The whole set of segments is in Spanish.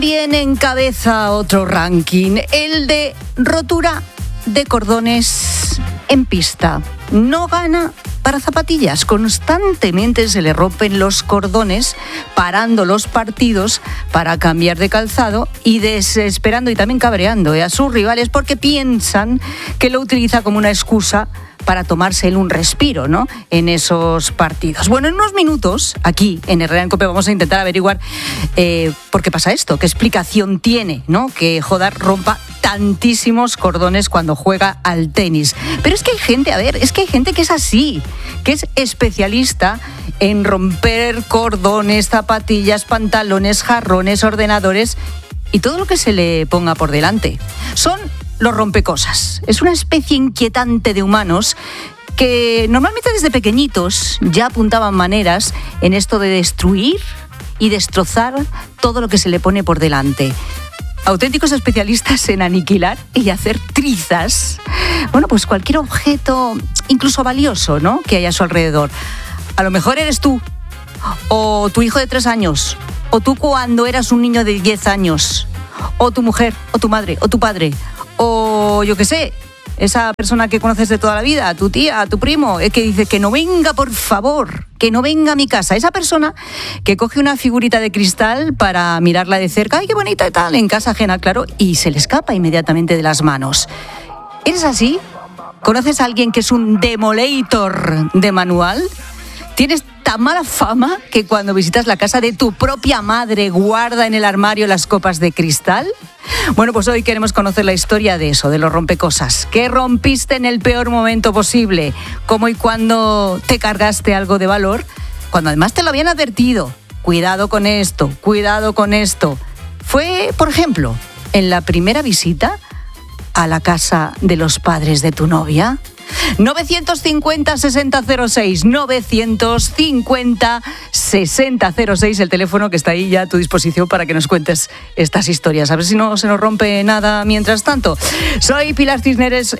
Bien encabeza otro ranking, el de rotura de cordones en pista. No gana para zapatillas. Constantemente se le rompen los cordones parando los partidos para cambiar de calzado y desesperando y también cabreando a sus rivales porque piensan que lo utiliza como una excusa para tomarse él un respiro, ¿no?, en esos partidos. Bueno, en unos minutos, aquí en Herrera en COPE, vamos a intentar averiguar por qué pasa esto, qué explicación tiene, ¿no?, que Jodar rompa tantísimos cordones cuando juega al tenis. Pero es que hay gente, hay gente que es así, que es especialista en romper cordones, zapatillas, pantalones, jarrones, ordenadores y todo lo que se le ponga por delante. Son los rompecosas. Es una especie inquietante de humanos que normalmente desde pequeñitos ya apuntaban maneras en esto de destruir y destrozar todo lo que se le pone por delante. Auténticos especialistas en aniquilar y hacer trizas, bueno, pues cualquier objeto, incluso valioso, ¿no?, que haya a su alrededor. A lo mejor eres tú, o tu hijo de 3 años, o tú cuando eras un niño de 10 años, o tu mujer, o tu madre, o tu padre, o yo qué sé, esa persona que conoces de toda la vida, tu tía, tu primo, que dice que no venga, por favor, que no venga a mi casa. Esa persona que coge una figurita de cristal para mirarla de cerca, ¡ay, qué bonita y tal!, en casa ajena, claro, y se le escapa inmediatamente de las manos. ¿Eres así? ¿Conoces a alguien que es un demolator de manual? ¿Tienes tan mala fama que cuando visitas la casa de tu propia madre guarda en el armario las copas de cristal? Bueno, pues hoy queremos conocer la historia de eso, de los rompecosas. ¿Qué rompiste en el peor momento posible? ¿Cómo y cuándo te cargaste algo de valor? Cuando además te lo habían advertido. Cuidado con esto, cuidado con esto. Fue, por ejemplo, en la primera visita a la casa de los padres de tu novia. 950-6006, 950-6006, el teléfono que está ahí ya a tu disposición para que nos cuentes estas historias. A ver si no se nos rompe nada mientras tanto. Soy Pilar Cisneros,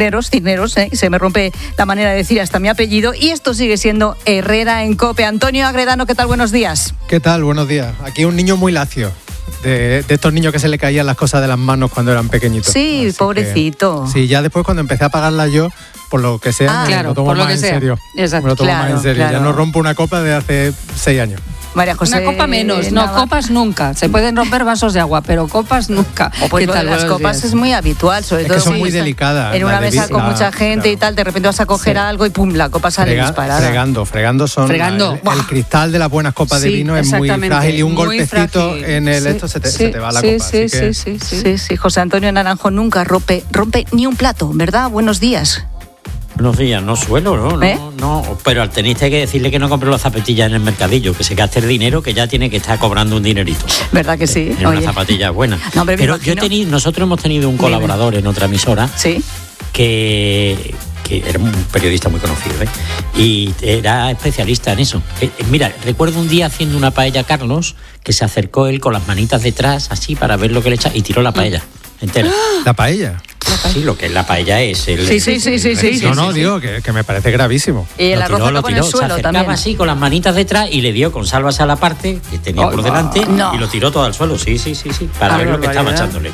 se me rompe la manera de decir hasta mi apellido, y esto sigue siendo Herrera en COPE. Antonio Agredano, ¿qué tal? Buenos días. ¿Qué tal? Buenos días. Aquí un niño muy lacio. De estos niños que se le caían las cosas de las manos cuando eran pequeñitos. Sí, así pobrecito. Sí, ya después cuando empecé a pagarlas yo, por lo que sea, me lo tomo más en serio. Exacto. Me lo tomo más en serio. Claro. Ya no rompo una copa de hace 6 años. María José, una copa menos, no, copas nunca. Se pueden romper vasos de agua, pero copas nunca. O pues las copas es muy habitual, sobre todo. Que son muy delicadas. En una mesa con mucha gente y tal, de repente vas a coger algo y pum, la copa sale disparada. Fregando son. El cristal de las buenas copas de vino es muy frágil y un golpecito en el esto se te va la copa. Sí. José Antonio Naranjo nunca rompe ni un plato, ¿verdad? Buenos días. Buenos días, no suelo, ¿no? No, pero al tenista hay que decirle que no compre las zapatillas en el mercadillo, que se gaste el dinero, que ya tiene que estar cobrando un dinerito. ¿Verdad que sí? En una zapatilla buena. No, pero nosotros hemos tenido un colaborador en otra emisora. Sí. Que era un periodista muy conocido, y era especialista en eso. Mira, recuerdo un día haciendo una paella a Carlos, que se acercó él con las manitas detrás, así, para ver lo que le echa, y tiró la paella entera. ¿La paella? Sí, lo que es la paella es el... Sí. No, digo que me parece gravísimo. Y el arroz lo tiró, el suelo se también. así con las manitas detrás y le dio con salvas a la parte que tenía por delante y lo tiró todo al suelo. Sí, para ver lo que estaba echándole.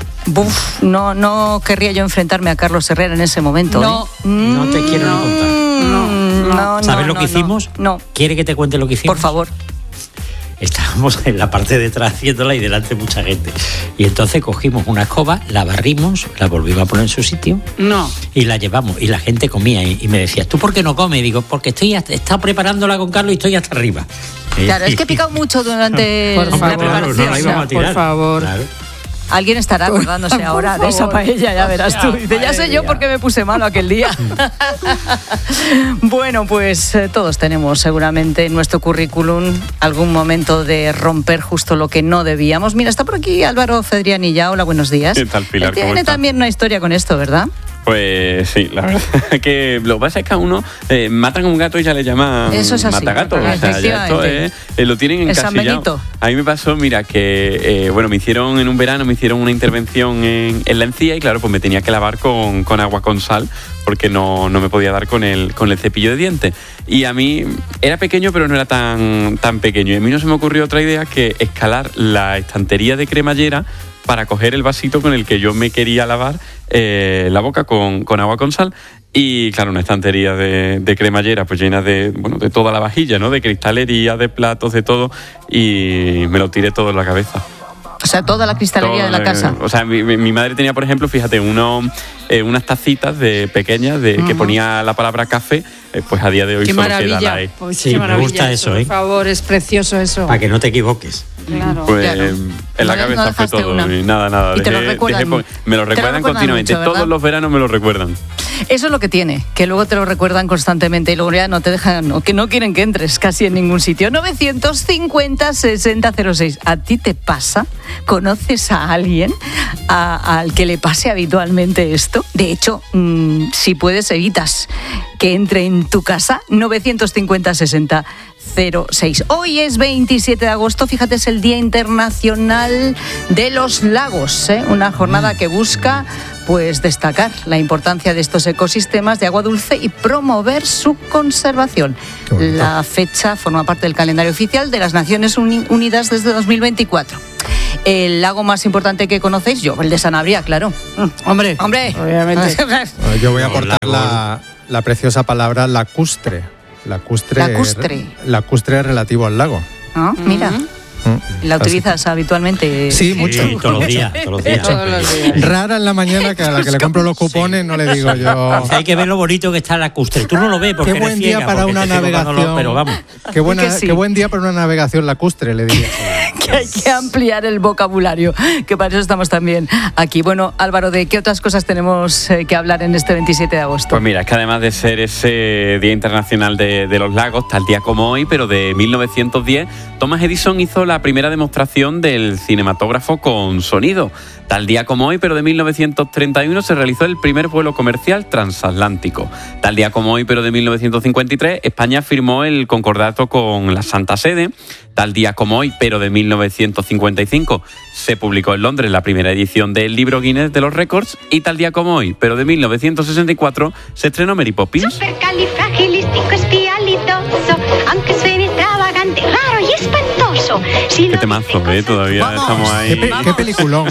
No querría yo enfrentarme a Carlos Herrera en ese momento. No te quiero ni contar. No. ¿Sabes lo que hicimos? No. ¿Quiere que te cuente lo que hicimos? Por favor. Estábamos en la parte de atrás haciéndola y delante mucha gente. Y entonces cogimos una escoba, la barrimos, la volvimos a poner en su sitio y la llevamos. Y la gente comía y me decía, ¿tú por qué no comes? Digo, porque he estado preparándola con Carlos y estoy hasta arriba. Claro, es que he picado mucho durante la preparación. No la íbamos a tirar. Por favor. Claro. Alguien estará acordándose ahora de esa paella, ya verás tú. Dice, ya sé yo por qué me puse malo aquel día. Bueno, pues todos tenemos seguramente en nuestro currículum algún momento de romper justo lo que no debíamos. Mira, está por aquí Álvaro Fedriani ya. Hola, buenos días. ¿Qué tal, Pilar? Tiene también una historia con esto, ¿verdad? Pues sí, la verdad que lo que pasa es que a uno matan a un gato y ya le llaman matagato. O sea, ya esto lo tienen encasillado. A mí me pasó, mira, que me hicieron en un verano, me hicieron una intervención en la encía y claro, pues me tenía que lavar con agua con sal porque no me podía dar con el cepillo de dientes. Y a mí era pequeño, pero no era tan pequeño. Y a mí no se me ocurrió otra idea que escalar la estantería de cremallera para coger el vasito con el que yo me quería lavar la boca con agua con sal. Y claro, una estantería de cremallera pues llena de toda la vajilla, ¿no? De cristalería, de platos, de todo. Y me lo tiré todo en la cabeza. O sea, toda la cristalería de la casa. O sea, mi madre tenía, por ejemplo, fíjate, unas tacitas pequeñas que ponía la palabra café, pues a día de hoy qué solo maravilla. queda la E. Pues sí, me gusta eso, Por favor, es precioso eso. Para que no te equivoques. Claro. Pues claro. en la cabeza fue todo. Y nada. Y te lo recuerdan. Me lo recuerdan continuamente. Mucho, todos los veranos me lo recuerdan. Eso es lo que tiene, que luego te lo recuerdan constantemente y luego ya no te dejan, que no quieren que entres casi en ningún sitio. 950-6006. ¿A ti te pasa? ¿Conoces a alguien al que le pase habitualmente esto? De hecho, si puedes, evitas que entre en tu casa. 950-6006. Hoy es 27 de agosto, fíjate, es el Día Internacional de los Lagos, una jornada que busca pues destacar la importancia de estos ecosistemas de agua dulce y promover su conservación. La fecha forma parte del calendario oficial de las Naciones Unidas desde 2024. El lago más importante que conocéis, yo, el de Sanabria, claro. Hombre, obviamente. Yo voy a aportar la preciosa palabra lacustre. Lacustre es relativo al lago. Ah, mira. ¿La utilizas habitualmente? Sí, mucho. Sí, todos los días. Rara en la mañana, que a la que le compro los cupones no le digo yo. Hay que ver lo bonito que está lacustre. Tú no lo ves porque qué buen eres día ciega, para una navegación. Pero vamos. Qué buen día para una navegación lacustre, le diría. Que hay que ampliar el vocabulario, que para eso estamos también aquí. Bueno, Álvaro, ¿de qué otras cosas tenemos que hablar en este 27 de agosto? Pues mira, es que además de ser ese Día Internacional de los Lagos, tal día como hoy, pero de 1910, Thomas Edison hizo la primera demostración del cinematógrafo con sonido. Tal día como hoy, pero de 1931, se realizó el primer vuelo comercial transatlántico. Tal día como hoy, pero de 1953, España firmó el concordato con la Santa Sede. Tal día como hoy, pero de 1955, se publicó en Londres la primera edición del libro Guinness de los récords. Y tal día como hoy, pero de 1964, se estrenó Mary Poppins. Supercalifragilisticoespialidoso, aunque suene extravagante, raro y espantoso. Qué temazo, todavía estamos ahí. Qué peliculón.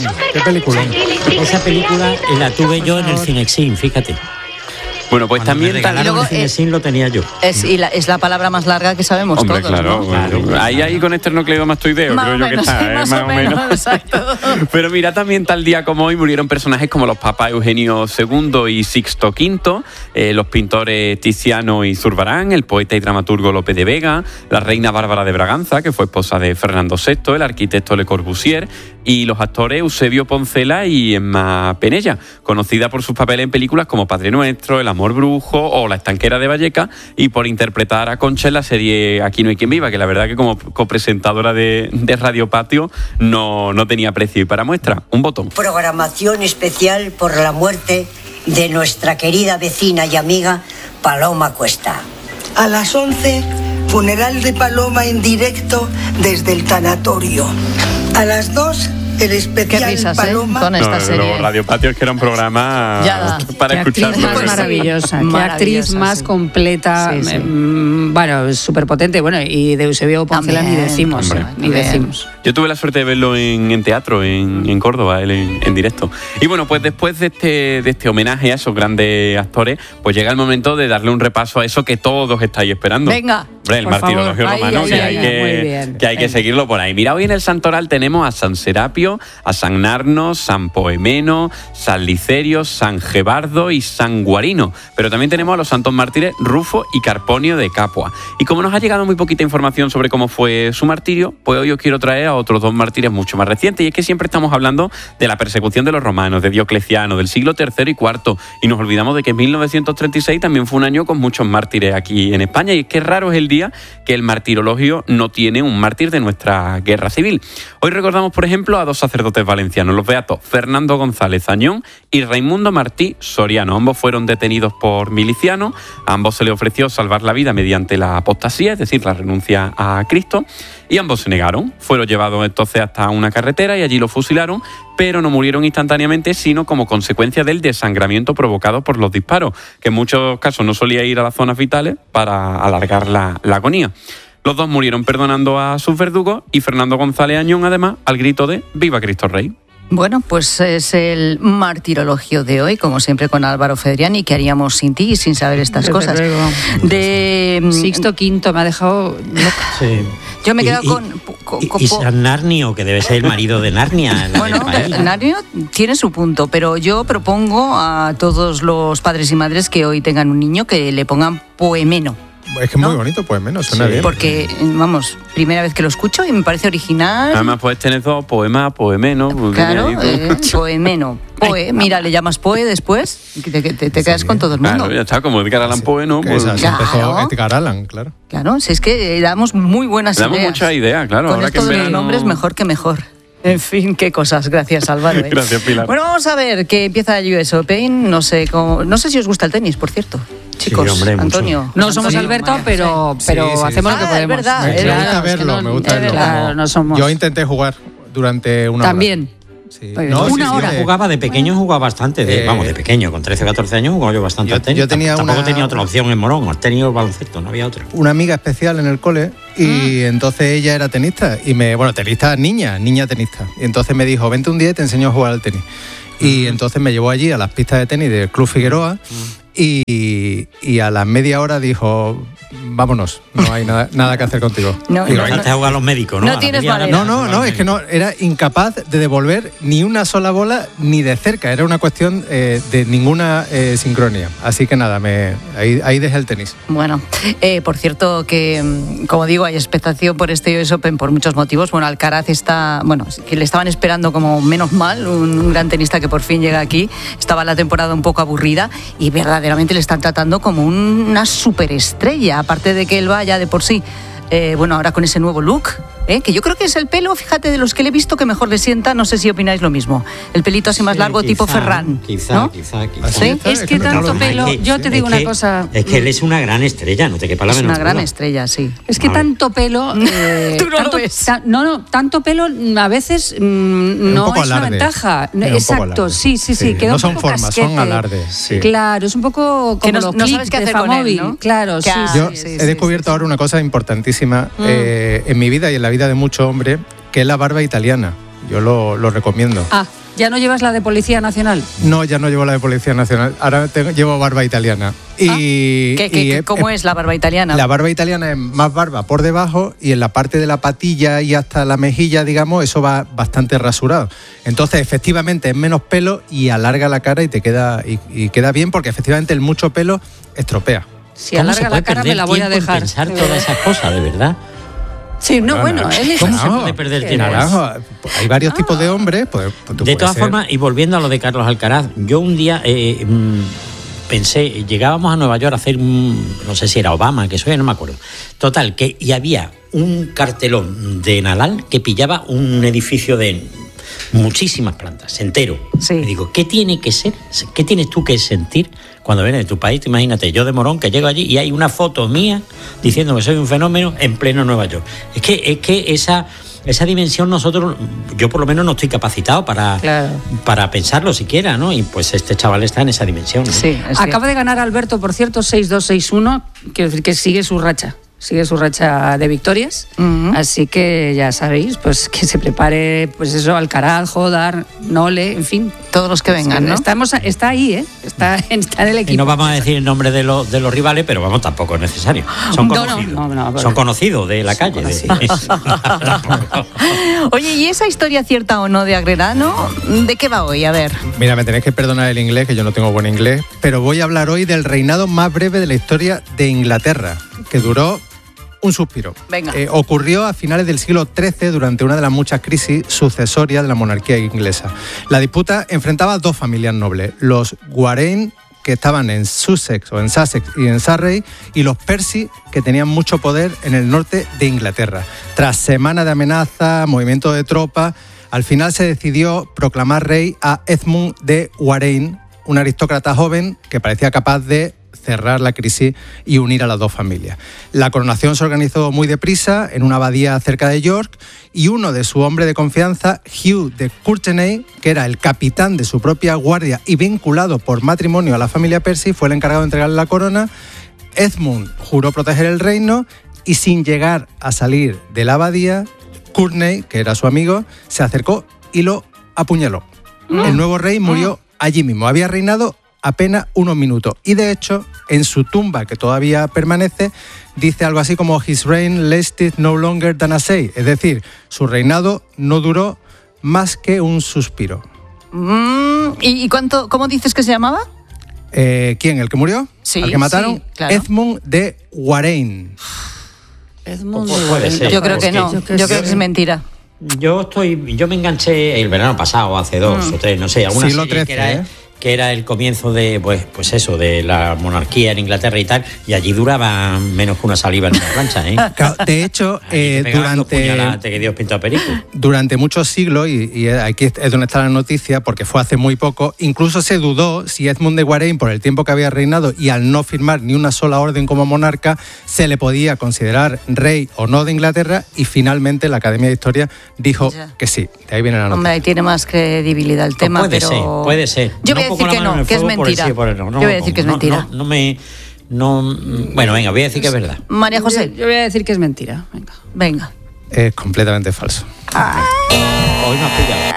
Esa película la tuve yo en el Cinexin, fíjate. Bueno, pues cuando también... me regalaron el Cinexin lo tenía yo. Es la palabra más larga que sabemos. Hombre, todos, claro, ¿no? Claro. Ahí con esternocleidomastoideo, creo yo que está, más o menos. Exacto. Pero mira, también tal día como hoy murieron personajes como los papas Eugenio II y Sixto V, los pintores Tiziano y Zurbarán, el poeta y dramaturgo Lope de Vega, la reina Bárbara de Braganza, que fue esposa de Fernando VI, el arquitecto Le Corbusier, y los actores Eusebio Poncela y Emma Penella, conocida por sus papeles en películas como Padre Nuestro, El amor brujo o La estanquera de Vallecas, y por interpretar a Concha en la serie Aquí no hay quien viva, que la verdad que como copresentadora de Radio Patio no tenía precio. Y para muestra, un botón. Programación especial por la muerte de nuestra querida vecina y amiga Paloma Cuesta. A las 11, funeral de Paloma en directo desde el tanatorio. A las 2, el especial. Qué risas, Paloma. Con esta serie. Radio Patio es que era un programa para escuchar. Qué actriz más maravillosa, qué actriz más completa, sí. Bueno, súper potente, bueno, y de Eusebio Poncela ni decimos, Yo tuve la suerte de verlo en teatro, en Córdoba, él en directo. Y bueno, pues después de este homenaje a esos grandes actores, pues llega el momento de darle un repaso a eso que todos estáis esperando. Venga. Hombre, el martirologio romano, que hay que seguirlo por ahí. Mira, hoy en el Santoral tenemos a San Serapio, a San Narno, San Poemeno, San Licerio, San Gebardo y San Guarino. Pero también tenemos a los santos mártires Rufo y Carponio de Capua. Y como nos ha llegado muy poquita información sobre cómo fue su martirio, pues hoy os quiero traer a otros dos mártires mucho más recientes. Y es que siempre estamos hablando de la persecución de los romanos, de Diocleciano, del siglo III y IV. Y nos olvidamos de que 1936 también fue un año con muchos mártires aquí en España. Y es que raro es el día que el martirologio no tiene un mártir de nuestra guerra civil. Hoy recordamos, por ejemplo, a dos sacerdotes valencianos, los beatos Fernando González Añón y Raimundo Martí Soriano. Ambos fueron detenidos por milicianos, a ambos se les ofreció salvar la vida mediante la apostasía, es decir, la renuncia a Cristo, y ambos se negaron. Fueron llevados entonces hasta una carretera y allí los fusilaron, pero no murieron instantáneamente, sino como consecuencia del desangramiento provocado por los disparos, que en muchos casos no solía ir a las zonas vitales para alargar la agonía. Los dos murieron perdonando a sus verdugos y Fernando González Añón, además, al grito de ¡Viva Cristo Rey! Bueno, pues es el martirologio de hoy, como siempre con Álvaro Fedriani. ¿Qué haríamos sin ti y sin saber estas cosas? De Sixto V me ha dejado loca. Sí. Yo me he quedado y San Narnio, que debe ser el marido de Narnia. Bueno, Narnio tiene su punto, pero yo propongo a todos los padres y madres que hoy tengan un niño que le pongan Poemeno. Es que es muy bonito, Poemeno, suena bien. Porque, vamos, primera vez que lo escucho y me parece original. Además puedes tener dos, poema, poemeno. Claro, Poemeno. Poe, mira, le llamas Poe después, te quedas con todo el mundo. Claro, ya está, como Edgar Allan Poe, ¿no? Pues empezó Edgar Allan, claro. Claro, si es que damos muy buenas ideas. Damos muchas ideas, claro. Con ahora esto de los nombres, mejor que mejor. En fin, qué cosas. Gracias, Álvaro. Gracias, Pilar. Bueno, vamos a ver que empieza el US Open. No sé si os gusta el tenis, por cierto. Chicos, sí, hombre, Antonio. Mucho. No somos Alberto, pero hacemos lo que podemos. Es verdad. Me gusta verlo, me gusta verlo. Claro, no somos. Yo intenté jugar durante una hora. También. Sí. Una hora. Jugaba de pequeño, jugaba bastante. De pequeño, con 13 o 14 años jugaba yo bastante al tenis. Tampoco tenía otra opción en Morón, el tenis o el baloncesto, no había otra. Una amiga especial en el cole y entonces ella era tenista. Tenista niña tenista. Y entonces me dijo, vente un día y te enseño a jugar al tenis. Y entonces me llevó allí a las pistas de tenis del Club Figueroa y a la media hora dijo, vámonos, no hay nada que hacer contigo. No te a jugar los médicos, ¿no? No tienes manera. No, es que no, era incapaz de devolver ni una sola bola ni de cerca, era una cuestión de ninguna sincronía. Así que nada, ahí dejé el tenis. Bueno, por cierto que, como digo, hay expectación por este US Open por muchos motivos. Bueno, Alcaraz que le estaban esperando como menos mal, un gran tenista que por fin llega aquí. Estaba la temporada un poco aburrida y verdaderamente le están tratando como una superestrella, aparte de que él vaya de por sí. Ahora con ese nuevo look, que yo creo que es el pelo, fíjate, de los que le he visto que mejor le sienta, no sé si opináis lo mismo. El pelito así más largo, tipo Ferran. Quizá. ¿Sí? Es que tanto pelo, yo te digo una cosa. Es que él es una gran estrella, no te quepa la menor duda. Es una gran estrella, sí. Es que tanto pelo. Tú no lo ves. Tanto pelo a veces no es una ventaja. Exacto, sí. No son formas, son alardes. Sí. Claro, es un poco como los no sabes qué hacer con él, ¿no? Claro, sí. Yo he descubierto ahora una cosa importantísima en mi vida y en la vida de muchos hombres, que es la barba italiana. Yo lo recomiendo. ¿Ya no llevas la de Policía Nacional? No, ya no llevo la de Policía Nacional. Ahora llevo barba italiana. ¿Cómo es la barba italiana? La barba italiana es más barba por debajo y en la parte de la patilla y hasta la mejilla, digamos, eso va bastante rasurado. Entonces, efectivamente, es menos pelo y alarga la cara y te queda bien, porque efectivamente el mucho pelo estropea. Si alarga la cara me la voy a dejar. Pensar todas esas cosas, de verdad. Sí, él ¿Cómo se puede perder tiempo? Hay varios tipos de hombres. De todas formas, y volviendo a lo de Carlos Alcaraz, yo un día pensé, llegábamos a Nueva York a hacer, no sé si era Obama, que eso ya no me acuerdo. Total, y había un cartelón de Nadal que pillaba un edificio de muchísimas plantas, entero. Sí. Y digo, ¿qué tiene que ser? ¿Qué tienes tú que sentir cuando vienes de tu país? Imagínate, yo de Morón, que llego allí y hay una foto mía diciendo que soy un fenómeno en pleno Nueva York. Es que esa dimensión yo por lo menos no estoy capacitado para pensarlo siquiera, ¿no? Y pues este chaval está en esa dimensión, ¿no? Sí, acaba de ganar Alberto, por cierto, 6-2-6-1, quiero decir que sigue su racha de victorias, así que ya sabéis, pues que se prepare, pues eso, Alcaraz, Jodar, Nole, en fin. Todos los que vengan, ¿no? Está ahí, está en el equipo. Y no vamos a decir el nombre de los rivales, pero vamos, tampoco es necesario. Son conocidos. No, son conocidos de la calle. Oye, ¿y esa historia cierta o no de Agrerano? ¿De qué va hoy? A ver. Mira, me tenéis que perdonar el inglés, que yo no tengo buen inglés, pero voy a hablar hoy del reinado más breve de la historia de Inglaterra, que duró un suspiro. Venga. Ocurrió a finales del siglo XIII durante una de las muchas crisis sucesorias de la monarquía inglesa. La disputa enfrentaba a dos familias nobles, los Warrenne que estaban en Sussex y en Surrey, y los Percy, que tenían mucho poder en el norte de Inglaterra. Tras semanas de amenaza, movimiento de tropas, al final se decidió proclamar rey a Edmund de Warenne, un aristócrata joven que parecía capaz de cerrar la crisis y unir a las dos familias. La coronación se organizó muy deprisa en una abadía cerca de York, y uno de sus hombres de confianza, Hugh de Courtenay, que era el capitán de su propia guardia y vinculado por matrimonio a la familia Percy, fue el encargado de entregarle la corona. Edmund juró proteger el reino y, sin llegar a salir de la abadía, Courtenay, que era su amigo, se acercó y lo apuñaló. El nuevo rey murió allí mismo. Había reinado apenas unos minutos, y de hecho en su tumba, que todavía permanece, dice algo así como "His reign lasted no longer than a sigh", es decir, su reinado no duró más que un suspiro. ¿Y cómo dices que se llamaba? ¿Quién? ¿El que murió? Sí, ¿al que mataron? Sí, claro. Edmund de Warenne. Edmund de Warenne. Yo creo que no, yo creo que es mentira. Yo me enganché el verano pasado, hace 2 o 3, no sé, alguna siglo serie XIII, que era el comienzo de, pues eso, de la monarquía en Inglaterra y tal, y allí duraba menos que una saliva en una plancha, ¿eh? Claro, de hecho, durante muchos siglos, y aquí es donde está la noticia, porque fue hace muy poco, incluso se dudó si Edmund de Warenne, por el tiempo que había reinado y al no firmar ni una sola orden como monarca, se le podía considerar rey o no de Inglaterra, y finalmente la Academia de Historia dijo que sí. De ahí viene la noticia. Hombre, ahí tiene más credibilidad el tema, puede ser. Yo voy a decir que no, que es mentira. Yo voy a decir que es mentira. Bueno, venga, voy a decir que es verdad. María José. Yo voy a decir que es mentira. Venga. Es completamente falso. Hoy me has pillado.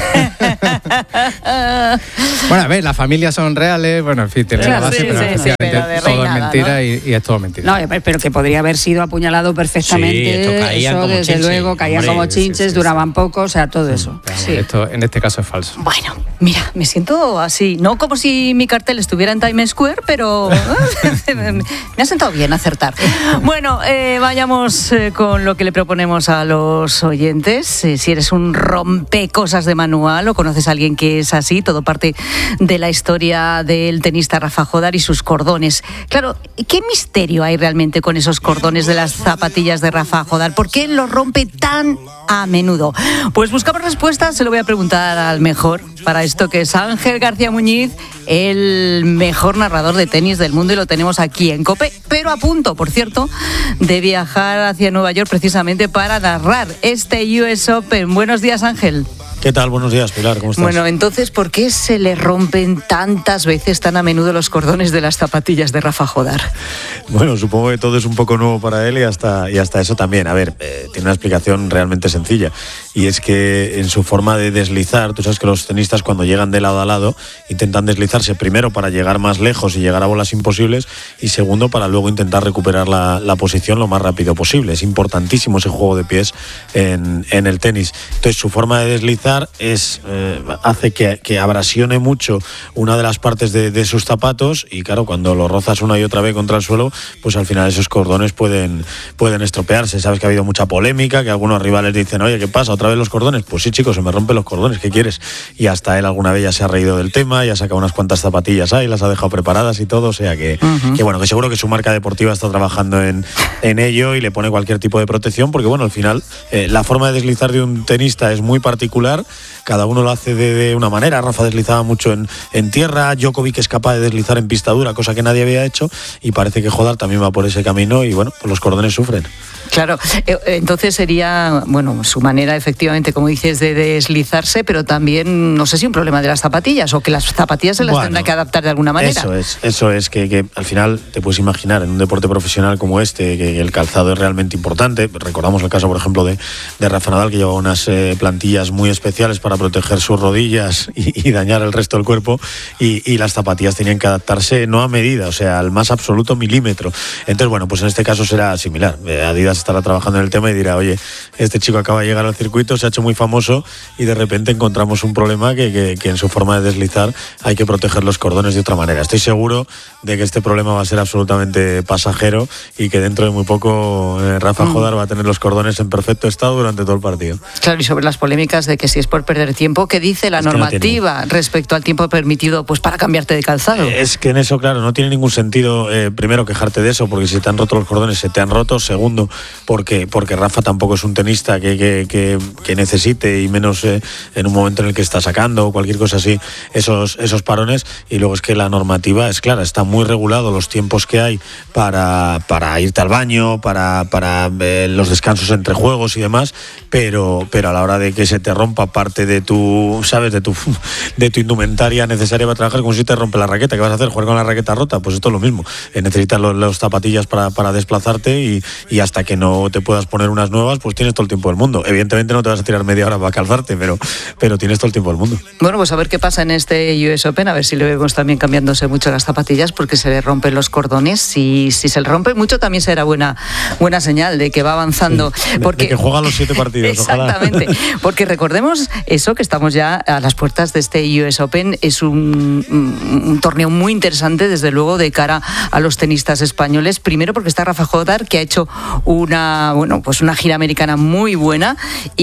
Bueno, a ver, las familias son reales, bueno, en fin, tiene la base, pero efectivamente todo es mentira, ¿no? y es todo mentira. No, pero que podría haber sido apuñalado perfectamente. Sí, esto caían como desde chinches. Luego, caían como chinches, duraban poco, o sea, todo eso. Sí. Esto, en este caso, es falso. Bueno, mira, me siento así, no como si mi cartel estuviera en Times Square, pero me ha sentado bien acertar. Bueno, vayamos con lo que le proponemos a los oyentes. Si eres un rompecosas de manual o conoces a alguien que es así, todo parte de la historia del tenista Rafa Jodar y sus cordones. Claro, ¿qué misterio hay realmente con esos cordones de las zapatillas de Rafa Jodar? ¿Por qué los rompe tan a menudo? Pues buscamos respuestas, se lo voy a preguntar al mejor para esto, que es Ángel García Muñiz, el mejor narrador de tenis del mundo, y lo tenemos aquí en COPE, pero a punto, por cierto, de viajar hacia Nueva York precisamente para narrar este US Open. Buenos días, Ángel. ¿Qué tal? Buenos días, Pilar, ¿cómo estás? Bueno, entonces, ¿por qué se le rompen tantas veces, tan a menudo, los cordones de las zapatillas de Rafa Jodar? Bueno, supongo que todo es un poco nuevo para él y hasta eso también. A ver, tiene una explicación realmente sencilla, y es que en su forma de deslizar, tú sabes que los tenistas cuando llegan de lado a lado intentan deslizarse primero para llegar más lejos y llegar a bolas imposibles, y segundo para luego intentar recuperar la posición lo más rápido posible. Es importantísimo ese juego de pies en el tenis. Entonces, su forma de deslizar hace que abrasione mucho una de las partes de sus zapatos, y claro, cuando lo rozas una y otra vez contra el suelo, pues al final esos cordones pueden estropearse. Sabes que ha habido mucha polémica, que algunos rivales dicen, oye, ¿qué pasa? ¿Otra vez los cordones? Pues sí, chicos, se me rompen los cordones, ¿qué quieres? Y hasta él alguna vez ya se ha reído del tema, ya ha sacado unas cuantas zapatillas ahí, las ha dejado preparadas y todo, o sea que bueno, que seguro que su marca deportiva está trabajando en ello y le pone cualquier tipo de protección, porque bueno, al final la forma de deslizar de un tenista es muy particular, cada uno lo hace de una manera. Rafa deslizaba mucho en tierra, Djokovic es capaz de deslizar en pista dura, cosa que nadie había hecho, y parece que Jodar también va por ese camino, y bueno, pues los cordones sufren. Claro, entonces sería, bueno, su manera efectivamente, como dices, de deslizarse, pero también, no sé si un problema de las zapatillas, o que las zapatillas se las tendrán que adaptar de alguna manera. Eso es que al final te puedes imaginar, en un deporte profesional como este, que el calzado es realmente importante. Recordamos el caso, por ejemplo, de Rafa Nadal, que lleva unas plantillas muy especiales para proteger sus rodillas y dañar el resto del cuerpo, y las zapatillas tenían que adaptarse no a medida, o sea, al más absoluto milímetro. Entonces, bueno, pues en este caso será similar. Adidas estará trabajando en el tema y dirá, oye, este chico acaba de llegar al circuito, se ha hecho muy famoso, y de repente encontramos un problema que en su forma de deslizar hay que proteger los cordones de otra manera. Estoy seguro de que este problema va a ser absolutamente pasajero, y que dentro de muy poco Rafa Jodar va a tener los cordones en perfecto estado durante todo el partido. Claro, y sobre las polémicas de que si si es por perder tiempo, ¿qué dice la normativa respecto al tiempo permitido pues para cambiarte de calzado? Es que en eso, claro, no tiene ningún sentido, primero, quejarte de eso, porque si te han roto los cordones, se te han roto. Segundo, porque Rafa tampoco es un tenista que necesite, y menos en un momento en el que está sacando o cualquier cosa así, esos parones. Y luego es que la normativa es clara, está muy regulado los tiempos que hay para irte al baño, para los descansos entre juegos y demás, pero a la hora de que se te rompa parte de tu, ¿sabes?, de tu indumentaria necesaria para trabajar, como si te rompe la raqueta. ¿Qué vas a hacer? ¿Jugar con la raqueta rota? Pues esto es lo mismo. Necesitas los zapatillas para desplazarte, y hasta que no te puedas poner unas nuevas, pues tienes todo el tiempo del mundo. Evidentemente no te vas a tirar media hora para calzarte, pero tienes todo el tiempo del mundo. Bueno, pues a ver qué pasa en este US Open, a ver si le vemos también cambiándose mucho las zapatillas, porque se le rompen los cordones. Si se le rompe mucho, también será buena señal de que va avanzando. Sí, porque de que juega los 7 partidos. Exactamente. Ojalá. Porque recordemos eso, que estamos ya a las puertas de este US Open. Es un torneo muy interesante, desde luego, de cara a los tenistas españoles. Primero porque está Rafa Jodar, que ha hecho una gira americana muy buena,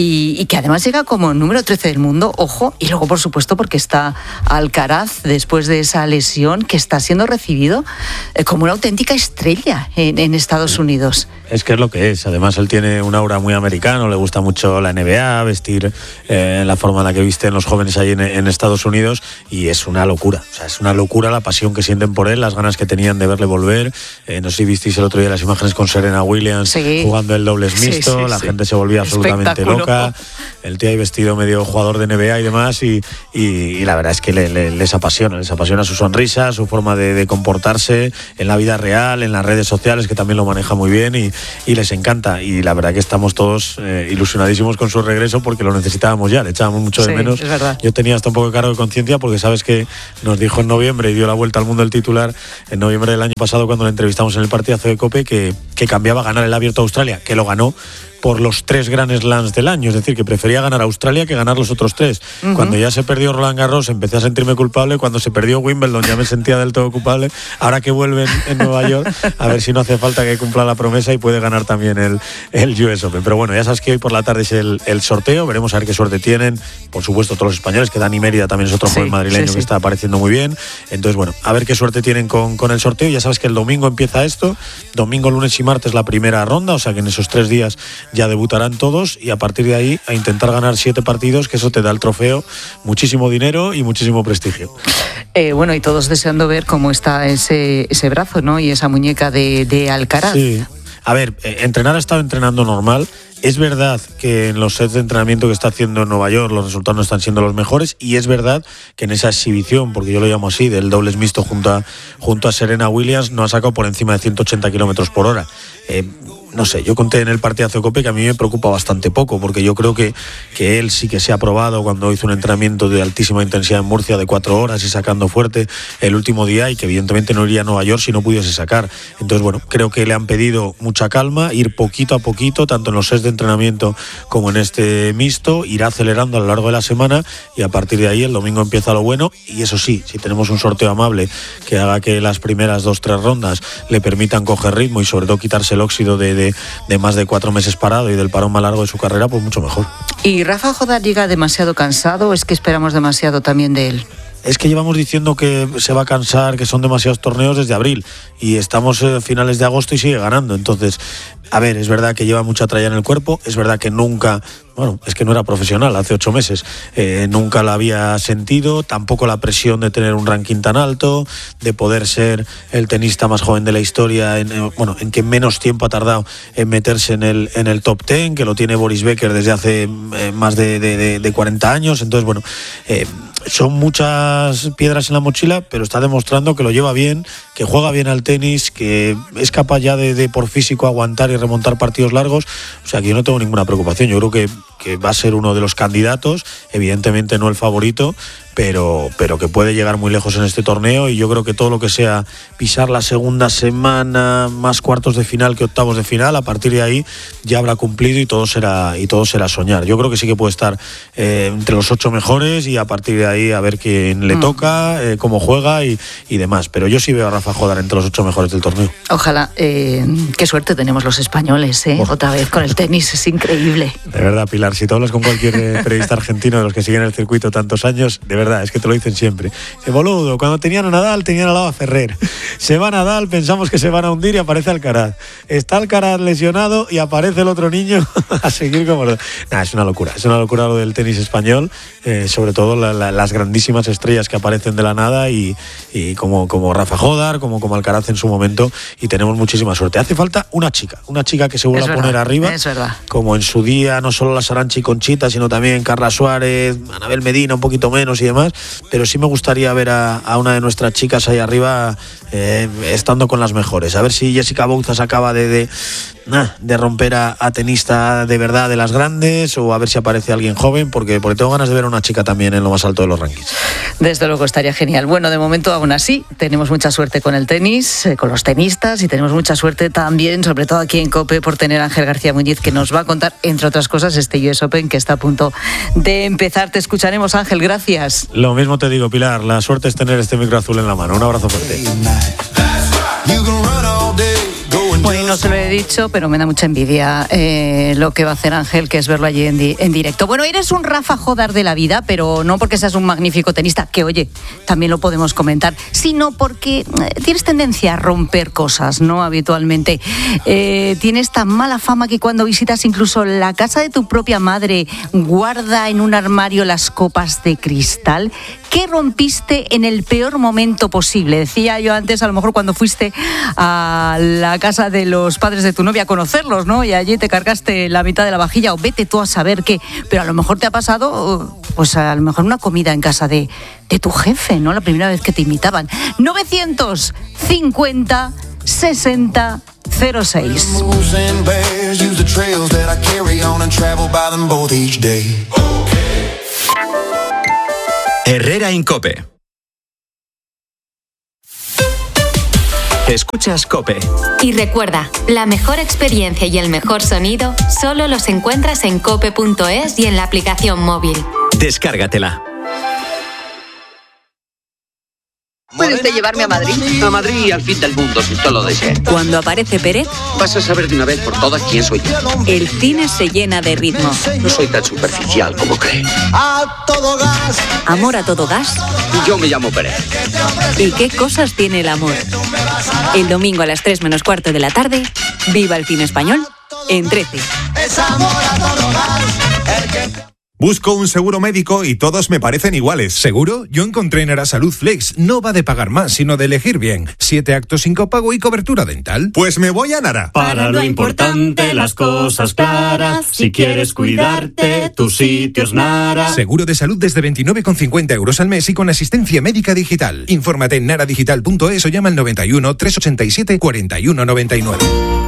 y que además llega como número 13 del mundo, ojo. Y luego, por supuesto, porque está Alcaraz, después de esa lesión, que está siendo recibido como una auténtica estrella en Estados Unidos. Es que es lo que es. Además, él tiene un aura muy americano, le gusta mucho la NBA, vestir la forma en la que visten los jóvenes ahí en Estados Unidos, y es una locura. O sea, es una locura la pasión que sienten por él, las ganas que tenían de verle volver. No sé si visteis el otro día las imágenes con Serena Williams jugando el dobles mixto, la gente se volvía absolutamente loca. El tío ahí vestido medio jugador de NBA y demás, y la verdad es que les apasiona su sonrisa, su forma de comportarse en la vida real, en las redes sociales, que también lo maneja muy bien, y les encanta. Y la verdad que estamos todos ilusionadísimos con su regreso, porque lo necesitábamos ya, le echábamos mucho de menos. Yo tenía hasta un poco de cargo de conciencia, porque sabes que nos dijo en noviembre, y dio la vuelta al mundo el titular en noviembre del año pasado, cuando le entrevistamos en el partidazo de COPE, que cambiaba a ganar el Abierto de Australia, que lo ganó por los 3 Grand Slams del año, es decir, que prefería ganar Australia que ganar los otros 3. Uh-huh. Cuando ya se perdió Roland Garros empecé a sentirme culpable, cuando se perdió Wimbledon ya me sentía del todo culpable. Ahora que vuelven en Nueva York, a ver si no hace falta que cumpla la promesa y puede ganar también el US Open. Pero bueno, ya sabes que hoy por la tarde es el sorteo, veremos a ver qué suerte tienen, por supuesto todos los españoles, que Dani Mérida también es otro joven madrileño que está apareciendo muy bien. Entonces bueno, a ver qué suerte tienen con el sorteo. Ya sabes que el domingo empieza esto, domingo, lunes y martes la primera ronda, o sea que en esos 3 días ya debutarán todos, y a partir de ahí a intentar ganar 7 partidos, que eso te da el trofeo, muchísimo dinero y muchísimo prestigio. Bueno, y todos deseando ver cómo está ese brazo, ¿no? Y esa muñeca de Alcaraz. Sí. A ver, entrenar ha estado entrenando normal. Es verdad que en los sets de entrenamiento que está haciendo en Nueva York los resultados no están siendo los mejores, y es verdad que en esa exhibición, porque yo lo llamo así, del dobles mixto junto a Serena Williams, no ha sacado por encima de 180 kilómetros por hora. No sé, yo conté en el partidazo de COPE que a mí me preocupa bastante poco, porque yo creo que él sí que se ha probado cuando hizo un entrenamiento de altísima intensidad en Murcia de 4 horas y sacando fuerte el último día, y que evidentemente no iría a Nueva York si no pudiese sacar. Entonces bueno, creo que le han pedido mucha calma, ir poquito a poquito, tanto en los sets de entrenamiento como en este mixto, irá acelerando a lo largo de la semana, y a partir de ahí el domingo empieza lo bueno. Y eso sí, si tenemos un sorteo amable que haga que las primeras 2-3 rondas le permitan coger ritmo y sobre todo quitarse el óxido de más de 4 meses parado y del parón más largo de su carrera, pues mucho mejor. ¿Y Rafa Jodar llega demasiado cansado, o es que esperamos demasiado también de él? Es que llevamos diciendo que se va a cansar, que son demasiados torneos desde abril, y estamos a finales de agosto y sigue ganando. Entonces, a ver, es verdad que lleva mucha tralla en el cuerpo, es verdad que nunca, bueno, es que no era profesional hace 8 meses, nunca la había sentido, tampoco la presión de tener un ranking tan alto, de poder ser el tenista más joven de la historia, en que menos tiempo ha tardado en meterse en el top 10, que lo tiene Boris Becker desde hace más de 40 años. Entonces, bueno, son muchas piedras en la mochila, pero está demostrando que lo lleva bien, que juega bien al tenis, que es capaz ya de por físico aguantar y remontar partidos largos. O sea que yo no tengo ninguna preocupación. Yo creo que va a ser uno de los candidatos, evidentemente no el favorito, pero que puede llegar muy lejos en este torneo, y yo creo que todo lo que sea pisar la segunda semana, más cuartos de final que octavos de final, a partir de ahí ya habrá cumplido y todo será soñar. Yo creo que sí que puede estar entre los 8 mejores, y a partir de ahí a ver quién le toca, cómo juega y demás, pero yo sí veo a Rafa Jódar entre los 8 mejores del torneo. Ojalá. Qué suerte tenemos los españoles, otra vez con el tenis, es increíble. De verdad, Pilar, si tú hablas con cualquier periodista argentino de los que siguen el circuito tantos años, de verdad, es que te lo dicen siempre. Boludo, cuando tenían a Nadal, tenían al lado a Ferrer. Se va Nadal, pensamos que se van a hundir y aparece Alcaraz. Está Alcaraz lesionado y aparece el otro niño a seguir como... Es una locura lo del tenis español, sobre todo las grandísimas estrellas que aparecen de la nada, y como Rafa Jódar, como Alcaraz en su momento, y tenemos muchísima suerte. Hace falta una chica que se vuelva a poner arriba, como en su día no solo las Arantxa y Conchita, sino también Carla Suárez, Anabel Medina, un poquito menos y demás, pero sí me gustaría ver a una de nuestras chicas ahí arriba estando con las mejores. A ver si Jessica Bouzas acaba de romper a tenista de verdad de las grandes, o a ver si aparece alguien joven, porque tengo ganas de ver a una chica también en lo más alto de los rankings. Desde luego estaría genial. Bueno, de momento aún así tenemos mucha suerte con el tenis, con los tenistas, y tenemos mucha suerte también, sobre todo aquí en COPE, por tener a Ángel García Muñiz, que nos va a contar, entre otras cosas, este US Open que está a punto de empezar. Te escucharemos, Ángel, gracias. Lo mismo te digo, Pilar, la suerte es tener este micro azul en la mano. Un abrazo fuerte. Bueno, no se lo he dicho, pero me da mucha envidia lo que va a hacer Ángel, que es verlo allí en directo. Bueno, eres un Rafa Jódar de la vida, pero no porque seas un magnífico tenista, que oye, también lo podemos comentar, sino porque tienes tendencia a romper cosas, ¿no? Habitualmente. Tienes tan mala fama que cuando visitas incluso la casa de tu propia madre, guarda en un armario las copas de cristal. ¿Qué rompiste en el peor momento posible? Decía yo antes, a lo mejor cuando fuiste a la casa de los padres de tu novia a conocerlos, ¿no? Y allí te cargaste la mitad de la vajilla, o vete tú a saber qué. Pero a lo mejor te ha pasado, pues a lo mejor una comida en casa de tu jefe, ¿no? La primera vez que te invitaban. 950 60 06. Herrera en COPE. Escuchas COPE. Y recuerda, la mejor experiencia y el mejor sonido solo los encuentras en cope.es y en la aplicación móvil. Descárgatela. ¿Puede usted llevarme a Madrid? A Madrid y al fin del mundo, si usted lo desea. Cuando aparece Pérez, vas a saber de una vez por todas quién soy yo. El cine se llena de ritmo. No soy tan superficial como cree. A todo gas. Amor a todo gas. Yo me llamo Pérez. ¿Y qué cosas tiene el amor? El domingo a las 3:15 de la tarde, viva el cine español en 13. Es amor a todo gas. Busco un seguro médico y todos me parecen iguales. ¿Seguro? Yo encontré en Arasalud Flex. No va de pagar más, sino de elegir bien. 7 actos sin copago y cobertura dental. Pues me voy a Nara. Para lo importante, las cosas claras. Si quieres cuidarte, tu sitio es Nara. Seguro de salud desde 29,50 euros al mes y con asistencia médica digital. Infórmate en naradigital.es o llama al 91 387 4199.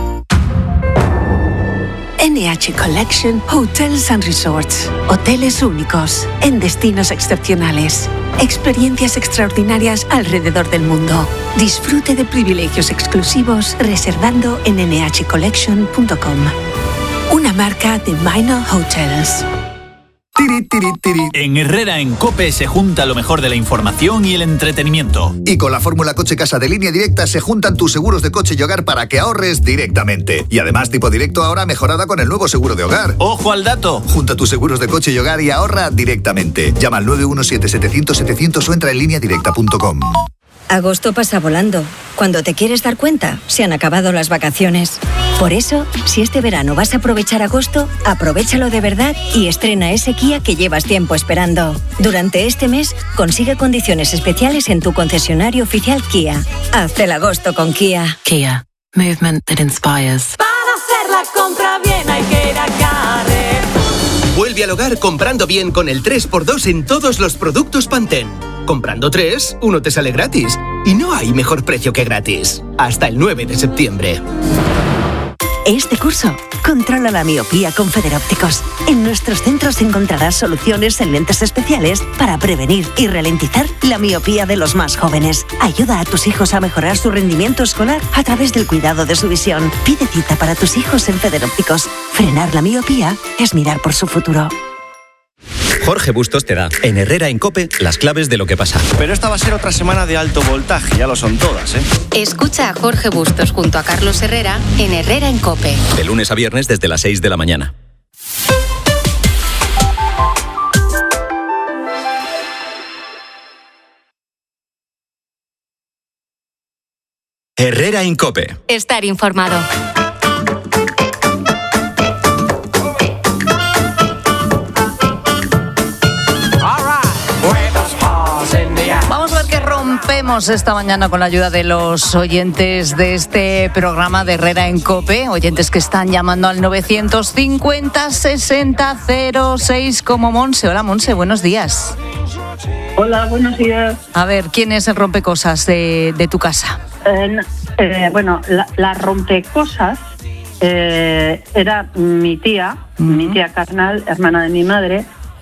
NH Collection Hotels and Resorts. Hoteles únicos, en destinos excepcionales. Experiencias extraordinarias alrededor del mundo. Disfrute de privilegios exclusivos reservando en nhcollection.com. Una marca de Minor Hotels. En Herrera en COPE se junta lo mejor de la información y el entretenimiento. Y con la fórmula Coche Casa de Línea Directa se juntan tus seguros de coche y hogar para que ahorres directamente. Y además Tipo Directo ahora mejorada con el nuevo seguro de hogar. ¡Ojo al dato! Junta tus seguros de coche y hogar y ahorra directamente. Llama al 917-700-700 o entra en lineadirecta.com. Agosto pasa volando. Cuando te quieres dar cuenta, se han acabado las vacaciones. Por eso, si este verano vas a aprovechar agosto, aprovéchalo de verdad y estrena ese Kia que llevas tiempo esperando. Durante este mes, consigue condiciones especiales en tu concesionario oficial Kia. Haz el agosto con Kia. Kia. Movement that inspires. Para hacer la compra bien hay que ir a Carrer. Vuelve al hogar comprando bien con el 3x2 en todos los productos Pantene. Comprando 3, uno te sale gratis. Y no hay mejor precio que gratis. Hasta el 9 de septiembre. Este curso, controla la miopía con Federópticos. En nuestros centros encontrarás soluciones en lentes especiales para prevenir y ralentizar la miopía de los más jóvenes. Ayuda a tus hijos a mejorar su rendimiento escolar a través del cuidado de su visión. Pide cita para tus hijos en Federópticos. Frenar la miopía es mirar por su futuro. Jorge Bustos te da, en Herrera en COPE, las claves de lo que pasa. Pero esta va a ser otra semana de alto voltaje, ya lo son todas, ¿eh? Escucha a Jorge Bustos junto a Carlos Herrera en Herrera en COPE. De lunes a viernes desde las 6 de la mañana. Herrera en COPE. Estar informado. Vamos a ver qué rompemos esta mañana con la ayuda de los oyentes de este programa de Herrera en COPE, oyentes que están llamando al 950-60-06 como Monse. Hola Monse, buenos días. Hola, buenos días. A ver, ¿quién es el rompecosas de tu casa? Bueno, la rompecosas era mi tía carnal, hermana de mi madre,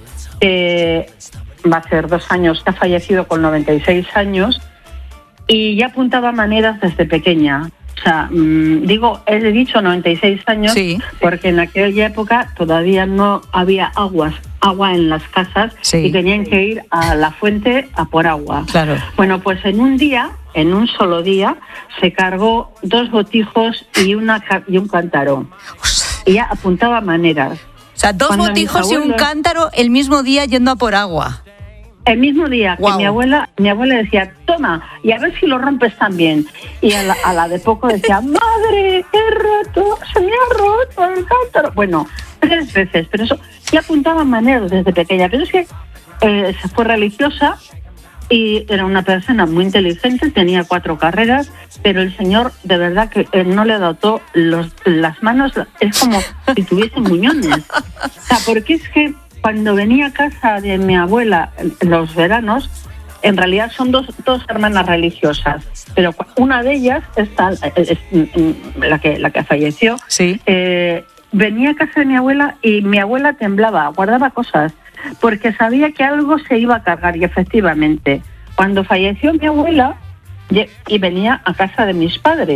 va a ser 2 años, que ha fallecido con 96 años, y ya apuntaba maneras desde pequeña. O sea, he dicho 96 años, sí, porque en aquella época todavía no había agua en las casas, sí, y tenían que ir a la fuente a por agua. Claro. Bueno, pues en un solo día, se cargó 2 botijos y un cántaro. Y ya apuntaba maneras. O sea, 2 botijos y un cántaro el mismo día yendo a por agua. El mismo día, wow, que mi abuela decía, toma, y a ver si lo rompes también. Y a la de poco decía, madre, se me ha roto el cántaro. Bueno, 3 veces, pero eso, ya apuntaba maneras desde pequeña. Pero es que se fue religiosa y era una persona muy inteligente, tenía 4 carreras, pero el señor, de verdad, que no le dotó las manos, es como si tuviese muñones. O sea, porque es que cuando venía a casa de mi abuela en los veranos, en realidad son dos hermanas religiosas, pero una de ellas es la que falleció. Sí. Venía a casa de mi abuela y mi abuela temblaba, guardaba cosas, porque sabía que algo se iba a cargar, y efectivamente, cuando falleció mi abuela, y venía a casa de mis padres,